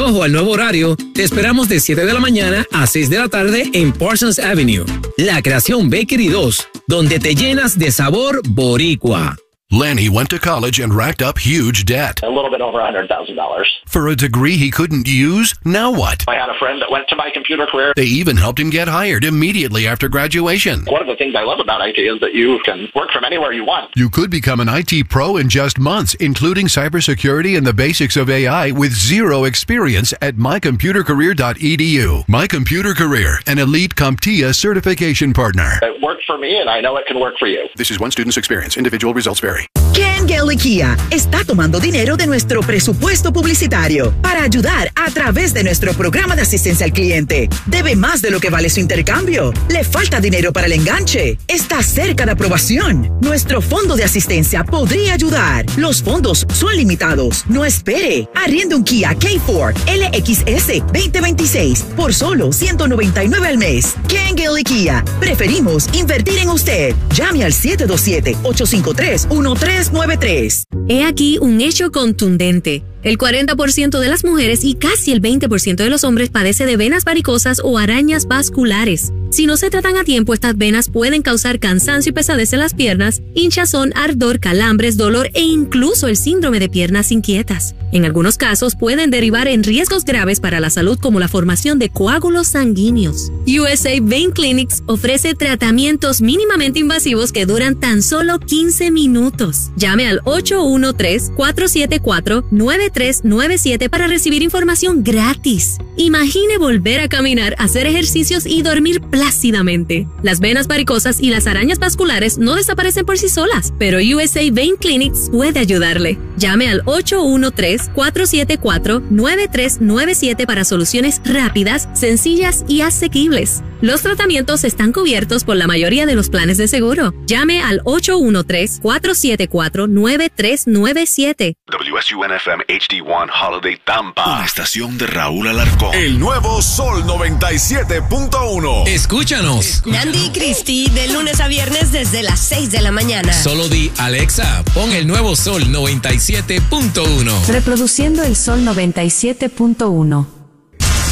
ojo al nuevo horario, te esperamos de 7 de la mañana a 6 de la tarde en Parsons Avenue. La Creación Bakery 2, donde te llenas de sabor boricua. Lenny went to college and racked up huge debt. A little bit over $100,000. For a degree he couldn't use, now what? I had a friend that went to My Computer Career. They even helped him get hired immediately after graduation. One of the things I love about IT is that you can work from anywhere you want. You could become an IT pro in just months, including cybersecurity and the basics of AI with zero experience at mycomputercareer.edu. My Computer Career, an elite CompTIA certification partner. It worked for me, and I know it can work for you. This is one student's experience. Individual results vary. Ken Gelly Kia está tomando dinero de nuestro presupuesto publicitario para ayudar a través de nuestro programa de asistencia al cliente. Debe más de lo que vale su intercambio. Le falta dinero para el enganche. Está cerca de aprobación. Nuestro fondo de asistencia podría ayudar. Los fondos son limitados. No espere. Arriende un Kia K4 LXS 2026 por solo $199 al mes. Ken Gelly Kia. Preferimos invertir en usted. Llame al 727-853-1393. He aquí un hecho contundente. El 40% de las mujeres y casi el 20% de los hombres padece de venas varicosas o arañas vasculares. Si no se tratan a tiempo, estas venas pueden causar cansancio y pesadez en las piernas, hinchazón, ardor, calambres, dolor e incluso el síndrome de piernas inquietas. En algunos casos pueden derivar en riesgos graves para la salud como la formación de coágulos sanguíneos. USA Vein Clinics ofrece tratamientos mínimamente invasivos que duran tan solo 15 minutos. Llame al 813-474-9397 para recibir información gratis. Imagine volver a caminar, hacer ejercicios y dormir plácidamente. Las venas varicosas y las arañas vasculares no desaparecen por sí solas, pero USA Vein Clinics puede ayudarle. Llame al 813-474-9397 para soluciones rápidas, sencillas y asequibles. Los tratamientos están cubiertos por la mayoría de los planes de seguro. Llame al 813-474-9397. WSUN-FM HD1 Holiday Tampa. Una estación de Raúl Alarcón. El nuevo Sol 97.1. Escúchanos. Nandi y Cristi, de lunes a viernes desde las 6 de la mañana. Solo di, Alexa, pon el nuevo Sol 97.1. Reproduciendo el Sol 97.1.